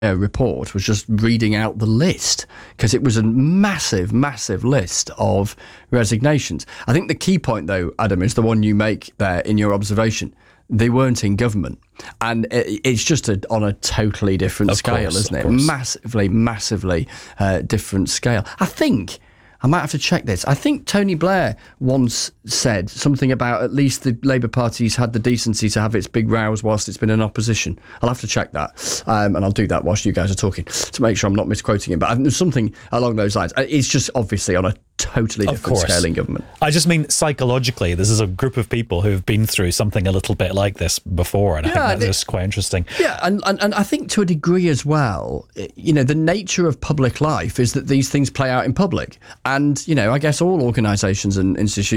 report was just reading out the list, because it was a massive list of resignations. I think the key point, though, Adam, is the one you make there in your observation. They weren't in government, and it's just on a totally different scale, isn't it? Massively different scale. I think I might have to check this. I think Tony Blair once said something about at least the Labour Party's had the decency to have its big rows whilst it's been in opposition. I'll have to check that, and I'll do that whilst you guys are talking to make sure I'm not misquoting him. But I think there's something along those lines. It's just obviously on a totally different scale in government. I just mean psychologically, this is a group of people who've been through something a little bit like this before, and I think that's just quite interesting. Yeah, and I think to a degree as well, the nature of public life is that these things play out in public. And, I guess all organisations and institutions